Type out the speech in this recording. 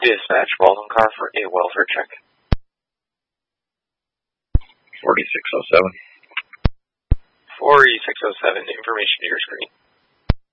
Dispatch, Walden car for a welfare check. 4607. 4607, information to your screen.